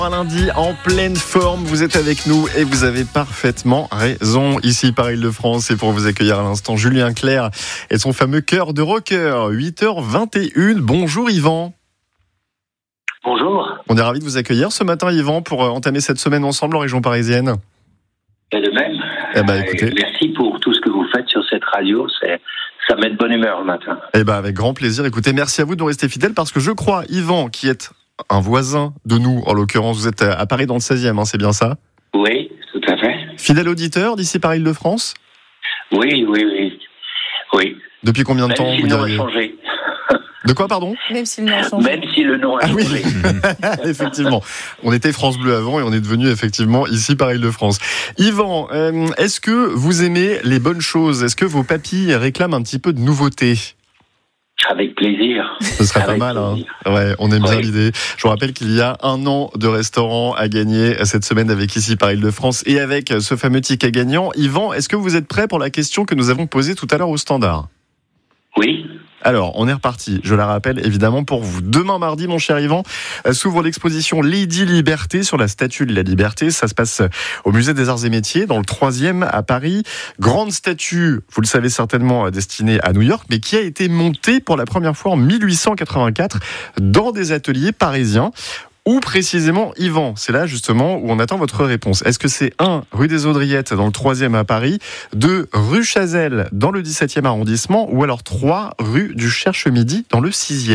Un lundi en pleine forme, vous êtes avec nous et vous avez parfaitement raison. Ici par Île-de-France, et pour vous accueillir à l'instant, Julien Clerc et son fameux cœur de rocker, 8h21. Bonjour Yvan. Bonjour. On est ravis de vous accueillir ce matin Yvan pour entamer cette semaine ensemble en région parisienne. Et de même. Écoutez. Merci pour tout ce que vous faites sur cette radio, ça met de bonne humeur le matin. Avec grand plaisir. Écoutez, merci à vous de nous rester fidèles parce que je crois, Yvan, qui est un voisin de nous, en l'occurrence, vous êtes à Paris dans le 16e, c'est bien ça ? Oui, tout à fait. Fidèle auditeur d'ici par Île-de-France ? Oui. Depuis combien de temps Même si vous le nom a diriez ? changé. De quoi, pardon ? Même si le nom a changé. Même si le nom a changé. Oui, effectivement. On était France Bleu avant et on est devenu effectivement ici par Île-de-France. Yvan, est-ce que vous aimez les bonnes choses ? Est-ce que vos papilles réclament un petit peu de nouveauté ? Avec plaisir. Ce serait pas mal, hein. Ouais, on aime bien l'idée. Je vous rappelle qu'il y a 1 an de restaurant à gagner cette semaine avec ici par Île-de-France et avec ce fameux ticket gagnant. Yvan, est-ce que vous êtes prêt pour la question que nous avons posée tout à l'heure au standard ? Oui. Alors, on est reparti. Je la rappelle évidemment pour vous. Demain mardi, mon cher Yvan, s'ouvre l'exposition Lady Liberté sur la Statue de la Liberté. Ça se passe au Musée des Arts et Métiers, dans le 3e à Paris. Grande statue, vous le savez certainement, destinée à New York, mais qui a été montée pour la première fois en 1884 dans des ateliers parisiens. Où précisément, Yvan ? C'est là justement où on attend votre réponse. Est-ce que c'est 1, rue des Audriettes dans le 3e à Paris, 2, rue Chazelle dans le 17e arrondissement, ou alors 3, rue du Cherche-Midi dans le 6e ?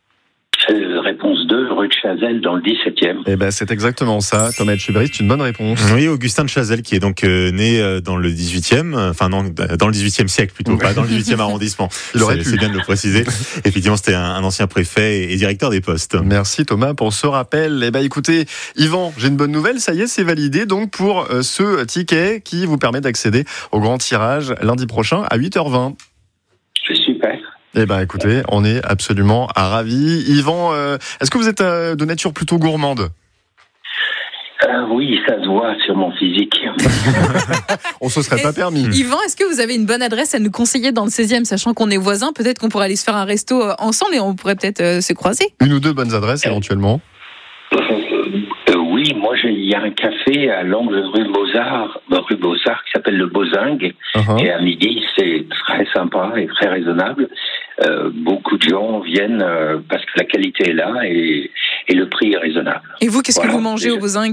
Réponse 2, rue de Chazelle dans le 17e. C'est exactement ça. Thomas Etcheberry, c'est une bonne réponse. Oui, Augustin de Chazelle, qui est donc né dans le 18e, enfin non, dans le 18e siècle plutôt, pas dans le 18e arrondissement. C'est bien de le préciser. Effectivement, c'était un ancien préfet et directeur des postes. Merci Thomas pour ce rappel. Écoutez, Yvan, j'ai une bonne nouvelle, ça y est, c'est validé donc pour ce ticket qui vous permet d'accéder au grand tirage lundi prochain à 8h20. C'est super. Écoutez, on est absolument ravis. Yvan, est-ce que vous êtes de nature plutôt gourmande ? Oui, ça se voit sur mon physique. On se serait pas permis. Yvan, est-ce que vous avez une bonne adresse à nous conseiller dans le 16e, sachant qu'on est voisins ? Peut-être qu'on pourrait aller se faire un resto ensemble et on pourrait peut-être se croiser. 1 ou 2 bonnes adresses éventuellement. Oui, moi il y a un café à l'angle rue Beaux-Arts qui s'appelle le Bozingue. Et à midi, c'est très sympa et très raisonnable. Beaucoup de gens viennent parce que la qualité est là et le prix est raisonnable. Et vous, qu'est-ce que vous mangez au Bozingue ?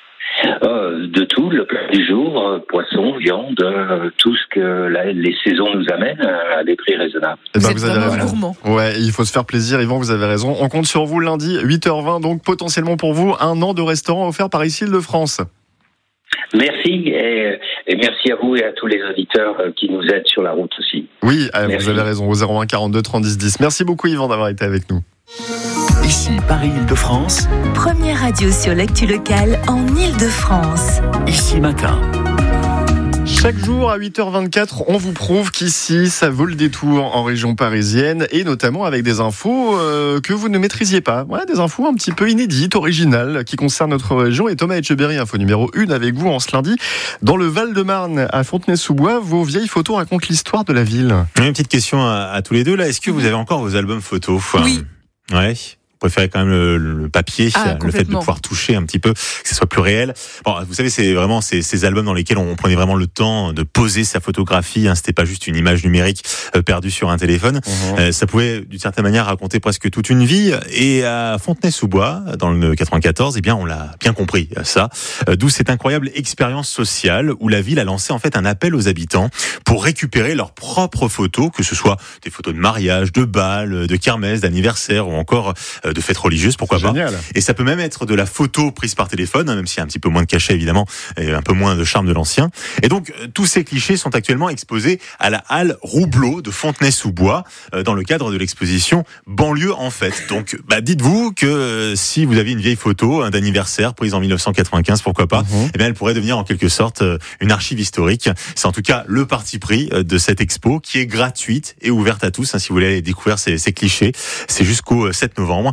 De tout, le plat du jour, poisson, viande, tout ce que les saisons nous amènent à des prix raisonnables. Vous avez raison. Gourmand. Ouais, il faut se faire plaisir, Yvan, vous avez raison. On compte sur vous lundi, 8h20, donc potentiellement pour vous, 1 an de restaurant offert par ici Île-de-France. Merci et merci à vous et à tous les auditeurs qui nous aident sur la route aussi. Oui, vous avez raison, au 01 42 30 10 10. Merci beaucoup Yvan d'avoir été avec nous. Ici Paris Île-de-France. Première radio sur l'actu locale en Île-de-France. Ici Matin. Chaque jour à 8h24, on vous prouve qu'ici, ça vaut le détour en région parisienne et notamment avec des infos que vous ne maîtrisiez pas. Ouais, des infos un petit peu inédites, originales, qui concernent notre région. Et Thomas Etcheberry, info numéro 1 avec vous en ce lundi. Dans le Val-de-Marne, à Fontenay-sous-Bois, vos vieilles photos racontent l'histoire de la ville. Une petite question à tous les deux là. Est-ce que vous avez encore vos albums photos ? Oui. Ouais. Vous préférez quand même le papier, le fait de pouvoir toucher un petit peu, que ce soit plus réel. Bon, vous savez, c'est vraiment ces albums dans lesquels on prenait vraiment le temps de poser sa photographie. C'était pas juste une image numérique perdue sur un téléphone. Ça pouvait, d'une certaine manière, raconter presque toute une vie. Et à Fontenay-sous-Bois, dans le 94, on l'a bien compris, ça. D'où cette incroyable expérience sociale où la ville a lancé en fait un appel aux habitants pour récupérer leurs propres photos, que ce soit des photos de mariage, de bal, de kermesse, d'anniversaire ou encore de fêtes religieuses, pourquoi pas. Et ça peut même être de la photo prise par téléphone, même s'il y a un petit peu moins de cachet évidemment, et un peu moins de charme de l'ancien. Et donc, tous ces clichés sont actuellement exposés à la halle Roubleau de Fontenay-sous-Bois, dans le cadre de l'exposition Banlieue en fête. Donc, dites-vous que si vous aviez une vieille photo d'anniversaire prise en 1995, pourquoi pas, elle pourrait devenir en quelque sorte une archive historique. C'est en tout cas le parti pris de cette expo qui est gratuite et ouverte à tous, si vous voulez aller découvrir ces clichés. C'est jusqu'au 7 novembre.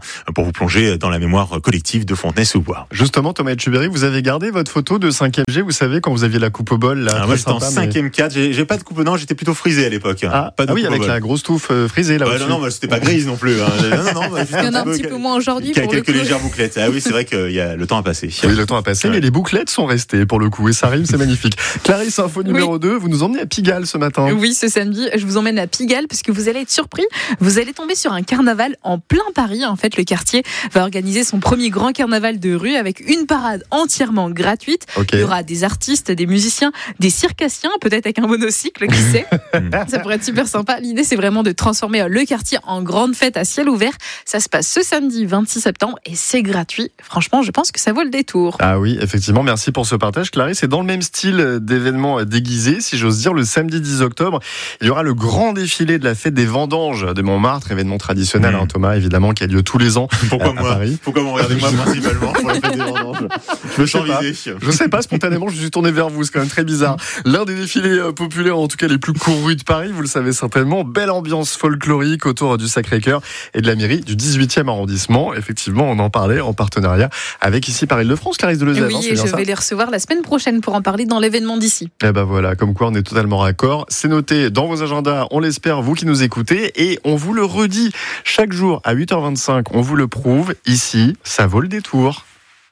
pour vous plonger dans la mémoire collective de Fontenay-sous-Bois. Justement, Thomas Etcheverry, vous avez gardé votre photo de 5e G, vous savez, quand vous aviez la coupe au bol. Là, moi, j'étais en 5e 4, j'ai pas de coupe, non, j'étais plutôt frisé à l'époque. Oui, avec la grosse touffe frisée là. Non, c'était pas grise non plus. Il y en a un petit peu moins aujourd'hui. Il y a quelques légères bouclettes. Ah oui, c'est vrai que le temps a passé. Oui, le temps a passé, mais les bouclettes sont restées pour le coup, et ça rime, c'est magnifique. Clarisse, info numéro 2, vous nous emmenez à Pigalle ce matin. Oui, ce samedi, je vous emmène à Pigalle parce que vous allez être surpris. Vous allez tomber sur un carnaval en plein Paris. En fait, le quartier va organiser son premier grand carnaval de rue avec une parade entièrement gratuite. Il y aura des artistes, des musiciens, des circassiens, peut-être avec un monocycle, qui sait. Ça pourrait être super sympa. L'idée, c'est vraiment de transformer le quartier en grande fête à ciel ouvert. Ça se passe ce samedi 26 septembre et c'est gratuit. Franchement, je pense que ça vaut le détour. Ah oui, effectivement, merci pour ce partage, Clarisse. C'est dans le même style d'événements déguisés, si j'ose dire. Le samedi 10 octobre, il y aura le grand défilé de la fête des vendanges de Montmartre, événement traditionnel, Thomas, évidemment, qui a lieu tous les ans à Paris. Pourquoi vous regardez moi principalement pour la fête des vendanges? Je sais pas, spontanément, je suis tourné vers vous, c'est quand même très bizarre. L'un des défilés populaires, en tout cas les plus courus de Paris, vous le savez certainement. Belle ambiance folklorique autour du Sacré-Cœur et de la mairie du 18e arrondissement. Effectivement, on en parlait en partenariat avec ici Paris-Île-de-France, Clarisse Deleuze. Oui, et je vais les recevoir la semaine prochaine pour en parler dans l'événement d'ici. Et ben voilà, comme quoi on est totalement raccord. C'est noté dans vos agendas, on l'espère, vous qui nous écoutez, et on vous le redit chaque jour à 8h25, on vous le prouve, ici, ça vaut le détour.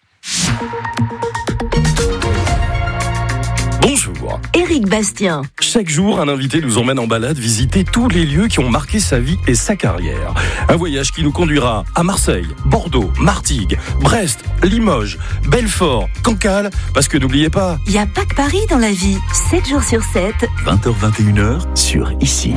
Bonjour. Éric Bastien. Chaque jour, un invité nous emmène en balade visiter tous les lieux qui ont marqué sa vie et sa carrière. Un voyage qui nous conduira à Marseille, Bordeaux, Martigues, Brest, Limoges, Belfort, Cancale, parce que n'oubliez pas... Il n'y a pas que Paris dans la vie. 7 jours sur 7. 20h-21h sur Ici.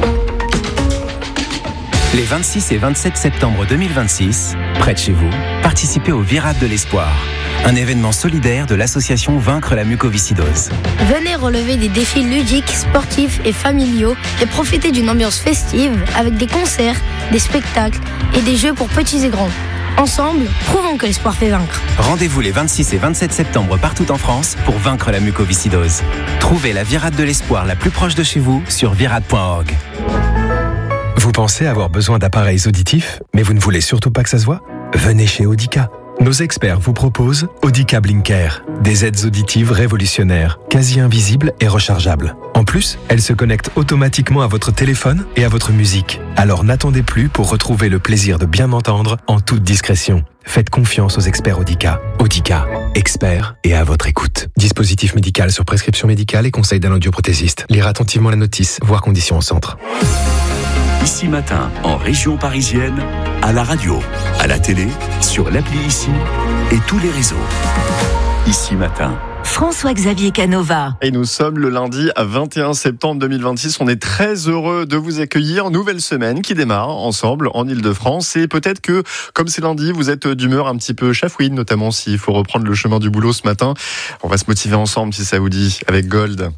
Les 26 et 27 septembre 2026, près de chez vous, participez au Virade de l'Espoir, un événement solidaire de l'association Vaincre la mucoviscidose. Venez relever des défis ludiques, sportifs et familiaux et profiter d'une ambiance festive avec des concerts, des spectacles et des jeux pour petits et grands. Ensemble, prouvons que l'espoir fait vaincre. Rendez-vous les 26 et 27 septembre partout en France pour vaincre la mucoviscidose. Trouvez la Virade de l'Espoir la plus proche de chez vous sur virade.org. Vous pensez avoir besoin d'appareils auditifs, mais vous ne voulez surtout pas que ça se voit? Venez chez Audica. Nos experts vous proposent Audica Blinker, des aides auditives révolutionnaires, quasi invisibles et rechargeables. En plus, elles se connectent automatiquement à votre téléphone et à votre musique. Alors n'attendez plus pour retrouver le plaisir de bien entendre en toute discrétion. Faites confiance aux experts Audica. Audica, experts et à votre écoute. Dispositif médical sur prescription médicale et conseil d'un audioprothésiste. Lire attentivement la notice, voir conditions au centre. Ici Matin, en région parisienne, à la radio, à la télé, sur l'appli Ici et tous les réseaux. Ici Matin. François-Xavier Canova. Et nous sommes le lundi 21 septembre 2026. On est très heureux de vous accueillir. Nouvelle semaine qui démarre ensemble en Ile-de-France. Et peut-être que, comme c'est lundi, vous êtes d'humeur un petit peu chafouine, notamment s'il faut reprendre le chemin du boulot ce matin. On va se motiver ensemble, si ça vous dit, avec Gold.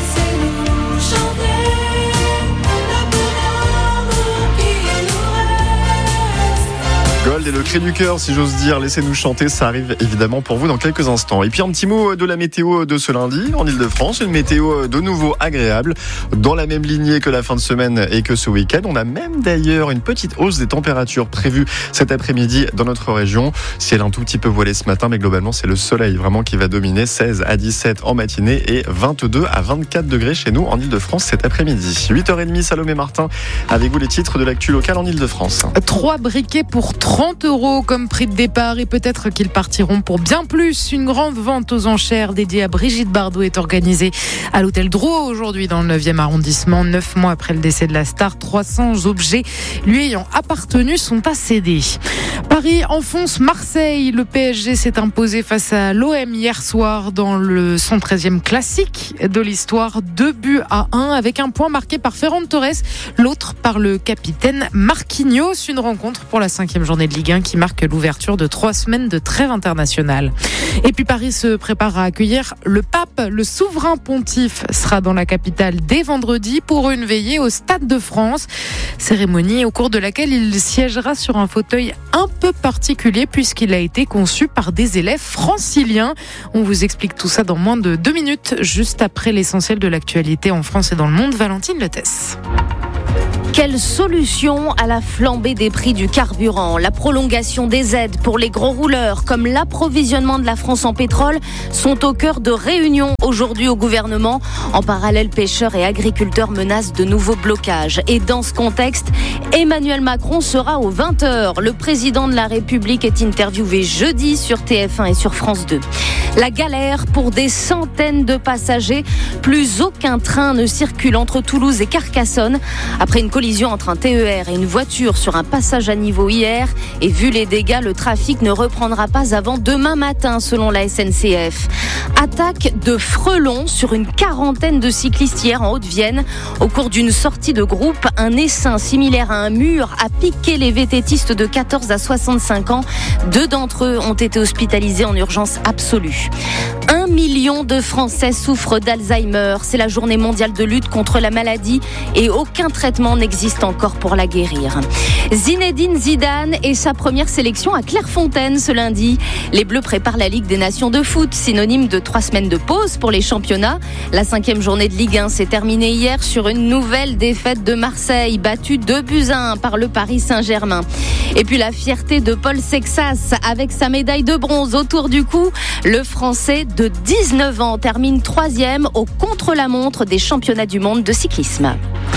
Gold et le cri du cœur, si j'ose dire, laissez-nous chanter, ça arrive évidemment pour vous dans quelques instants. Et puis un petit mot de la météo de ce lundi en Ile-de-France, une météo de nouveau agréable, dans la même lignée que la fin de semaine et que ce week-end. On a même d'ailleurs une petite hausse des températures prévues cet après-midi dans notre région. Ciel un tout petit peu voilé ce matin, mais globalement c'est le soleil vraiment qui va dominer, 16 à 17 en matinée et 22 à 24 degrés chez nous en Ile-de-France cet après-midi. 8h30, Salomé Martin, avec vous les titres de l'actu locale en Ile-de-France. 3 briquets pour 30 € comme prix de départ et peut-être qu'ils partiront pour bien plus. Une grande vente aux enchères dédiée à Brigitte Bardot est organisée à l'hôtel Drouot aujourd'hui dans le 9e arrondissement. 9 mois après le décès de la star, 300 objets lui ayant appartenu sont à céder. Paris enfonce Marseille. Le PSG s'est imposé face à l'OM hier soir dans le 113e classique de l'histoire. 2-1 avec un point marqué par Ferran Torres, l'autre par le capitaine Marquinhos. Une rencontre pour la 5e journée de Ligue 1 qui marque l'ouverture de 3 semaines de trêve internationale. Et puis Paris se prépare à accueillir le pape. Le souverain pontife sera dans la capitale dès vendredi pour une veillée au Stade de France. Cérémonie au cours de laquelle il siégera sur un fauteuil un peu particulier puisqu'il a été conçu par des élèves franciliens. On vous explique tout ça dans moins de 2 minutes, juste après l'essentiel de l'actualité en France et dans le monde. Valentine Letès. Quelle solution à la flambée des prix du carburant ? La prolongation des aides pour les gros rouleurs, comme l'approvisionnement de la France en pétrole, sont au cœur de réunions aujourd'hui au gouvernement. En parallèle, pêcheurs et agriculteurs menacent de nouveaux blocages. Et dans ce contexte, Emmanuel Macron sera aux 20h. Le président de la République est interviewé jeudi sur TF1 et sur France 2. La galère pour des centaines de passagers. Plus aucun train ne circule entre Toulouse et Carcassonne. Après une collision entre un TER et une voiture sur un passage à niveau hier. Et vu les dégâts, le trafic ne reprendra pas avant demain matin, selon la SNCF. Attaque de frelons sur une quarantaine de cyclistes hier en Haute-Vienne. Au cours d'une sortie de groupe, un essaim similaire à un mur a piqué les vététistes de 14 à 65 ans. 2 d'entre eux ont été hospitalisés en urgence absolue. 1 million de Français souffrent d'Alzheimer. C'est la journée mondiale de lutte contre la maladie et aucun traitement n'existe encore pour la guérir. Zinedine Zidane et sa première sélection à Clairefontaine ce lundi. Les Bleus préparent la Ligue des Nations de foot, synonyme de 3 semaines de pause pour les championnats. La 5e journée de Ligue 1 s'est terminée hier sur une nouvelle défaite de Marseille, battue 2-1 par le Paris Saint-Germain. Et puis la fierté de Paul Sexas avec sa médaille de bronze autour du cou. Le Français de 19 ans termine 3e au contre-la-montre des championnats du monde de cyclisme.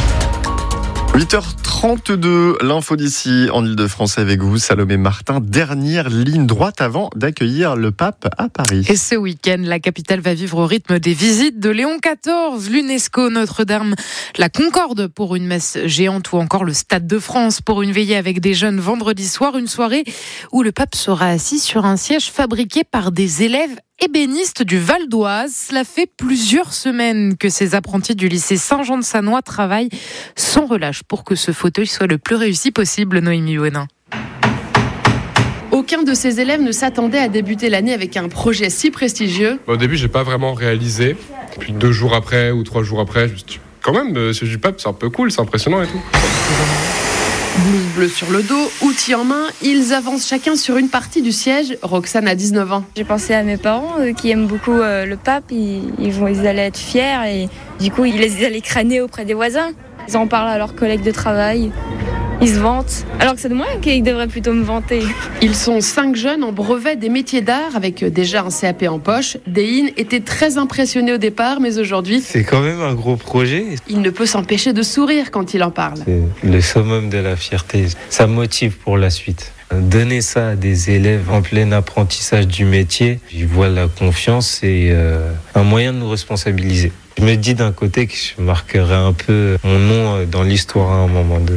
8h32, l'info d'ici en Ile-de-France avec vous, Salomé Martin. Dernière ligne droite avant d'accueillir le pape à Paris. Et ce week-end, la capitale va vivre au rythme des visites de Léon XIV, l'UNESCO, Notre-Dame, la Concorde pour une messe géante ou encore le Stade de France pour une veillée avec des jeunes vendredi soir, une soirée où le pape sera assis sur un siège fabriqué par des élèves ébéniste du Val d'Oise. Cela fait plusieurs semaines que ces apprentis du lycée Saint-Jean-de-Sannois travaillent sans relâche pour que ce fauteuil soit le plus réussi possible, Noémie Ouénin. Aucun de ces élèves ne s'attendait à débuter l'année avec un projet si prestigieux. Au début, j'ai pas vraiment réalisé. Puis 2 jours après ou 3 jours après, je me suis dit, quand même, le siège du pape, c'est un peu cool, c'est impressionnant et tout. Blouse bleue sur le dos, outils en main, ils avancent chacun sur une partie du siège. Roxane a 19 ans. J'ai pensé à mes parents qui aiment beaucoup le pape, ils allaient être fiers et du coup ils allaient crâner auprès des voisins. Ils en parlent à leurs collègues de travail. Ils se vantent, alors que c'est de moi qu'ils devraient plutôt me vanter. Ils sont 5 jeunes en brevet des métiers d'art avec déjà un CAP en poche. Dein était très impressionné au départ, mais aujourd'hui... C'est quand même un gros projet. Il ne peut s'empêcher de sourire quand il en parle. C'est le summum de la fierté. Ça me motive pour la suite. Donner ça à des élèves en plein apprentissage du métier, j'y vois la confiance et un moyen de nous responsabiliser. Je me dis d'un côté que je marquerai un peu mon nom dans l'histoire à un moment donné.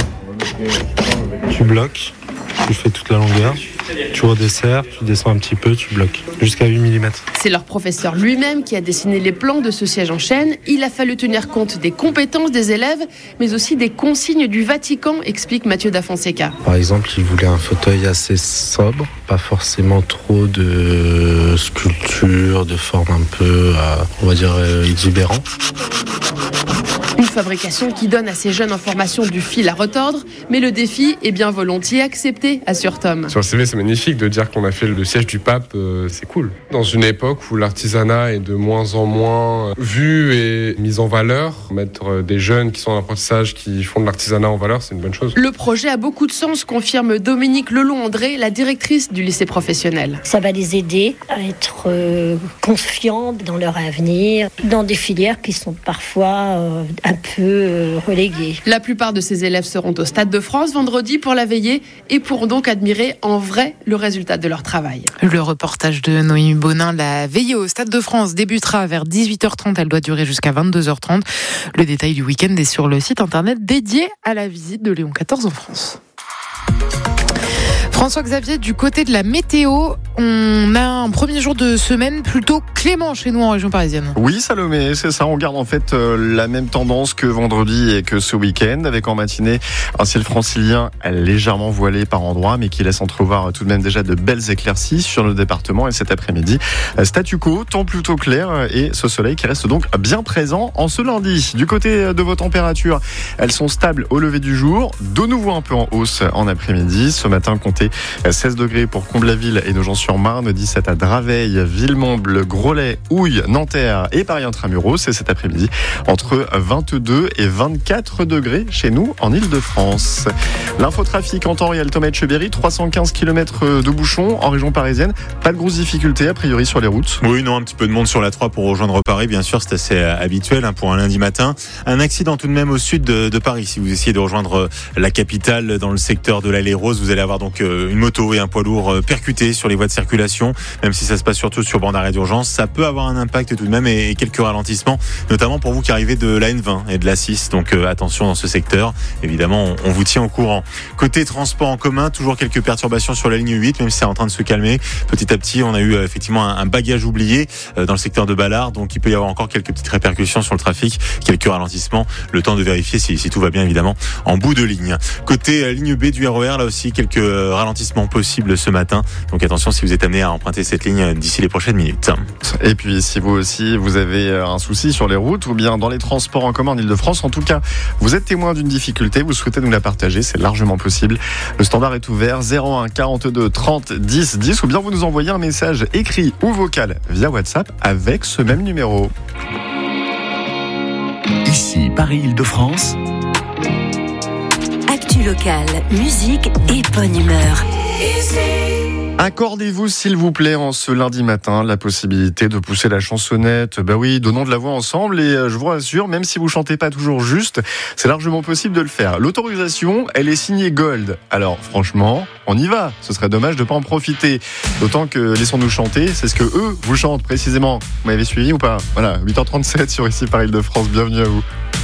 Tu bloques, tu fais toute la longueur, tu redesserres, tu descends un petit peu, tu bloques, jusqu'à 8 mm. C'est leur professeur lui-même qui a dessiné les plans de ce siège en chêne. Il a fallu tenir compte des compétences des élèves, mais aussi des consignes du Vatican, explique Mathieu da Fonseca. Par exemple, il voulait un fauteuil assez sobre, pas forcément trop de sculpture, de forme un peu, on va dire, exubérant. Une fabrication qui donne à ces jeunes en formation du fil à retordre, mais le défi est bien volontiers accepté, assure Tom. Sur le CV, c'est magnifique de dire qu'on a fait le siège du pape, c'est cool. Dans une époque où l'artisanat est de moins en moins vu et mis en valeur, mettre des jeunes qui sont en apprentissage, qui font de l'artisanat en valeur, c'est une bonne chose. Le projet a beaucoup de sens, confirme Dominique Lelon-André, la directrice du lycée professionnel. Ça va les aider à être confiants dans leur avenir, dans des filières qui sont parfois un peu relégués. La plupart de ces élèves seront au Stade de France vendredi pour la veillée et pourront donc admirer en vrai le résultat de leur travail. Le reportage de Noémie Bonin, la veillée au Stade de France débutera vers 18h30. Elle doit durer jusqu'à 22h30. Le détail du week-end est sur le site internet dédié à la visite de Léon XIV en France. François-Xavier, du côté de la météo, on a un premier jour de semaine plutôt clément chez nous en région parisienne. Oui, Salomé, c'est ça. On garde en fait la même tendance que vendredi et que ce week-end, avec en matinée un ciel francilien légèrement voilé par endroits, mais qui laisse entrevoir tout de même déjà de belles éclaircies sur le département. Et cet après-midi, statu quo, temps plutôt clair et ce soleil qui reste donc bien présent en ce lundi. Du côté de vos températures, elles sont stables au lever du jour, de nouveau un peu en hausse en après-midi. Ce matin, comptez fait 16 degrés pour Comble-la-Ville et Nogent-sur-Marne, 17 à Draveil, Villemomble, Groslay, Houille, Nanterre et Paris Intramuros. Et cet après-midi, entre 22 et 24 degrés chez nous en Ile-de-France. L'infotrafic en temps réel, Thomas Etcheberry, 315 km de bouchons en région parisienne. Pas de grosses difficultés a priori sur les routes. Oui, non, un petit peu de monde sur la 3 pour rejoindre Paris, bien sûr, c'est assez habituel pour un lundi matin. Un accident tout de même au sud de Paris. Si vous essayez de rejoindre la capitale dans le secteur de l'Allée Rose, vous allez avoir donc une moto et un poids lourd percutés sur les voies de circulation, même si ça se passe surtout sur bord d'arrêt d'urgence. Ça peut avoir un impact tout de même et quelques ralentissements, notamment pour vous qui arrivez de la N20 et de la 6. Donc attention dans ce secteur. Évidemment, on vous tient au courant. Côté transport en commun, toujours quelques perturbations sur la ligne 8, même si c'est en train de se calmer. Petit à petit, on a eu effectivement un bagage oublié dans le secteur de Ballard, donc il peut y avoir encore quelques petites répercussions sur le trafic, quelques ralentissements, le temps de vérifier si tout va bien évidemment en bout de ligne. Côté ligne B du RER, là aussi quelques ralentissements possibles ce matin, donc attention si vous êtes amené à emprunter cette ligne d'ici les prochaines minutes. Et puis si vous aussi vous avez un souci sur les routes ou bien dans les transports en commun en Ile-de-France, en tout cas vous êtes témoin d'une difficulté, vous souhaitez nous la partager, c'est largement possible. Le standard est ouvert 01 42 30 10 10 ou bien vous nous envoyez un message écrit ou vocal via WhatsApp avec ce même numéro. Ici Paris-Île-de-France. Actu locale, musique et bonne humeur. Accordez-vous s'il vous plaît en ce lundi matin la possibilité de pousser la chansonnette. Bah oui, donnons de la voix ensemble et je vous rassure, même si vous chantez pas toujours juste, c'est largement possible de le faire. L'autorisation, elle est signée Gold. Alors franchement, on y va. Ce serait dommage de pas en profiter. D'autant que laissons-nous chanter, c'est ce que eux vous chantent précisément. Vous m'avez suivi ou pas ? Voilà, 8h37 sur Ici Paris-Île-de-France, bienvenue à vous.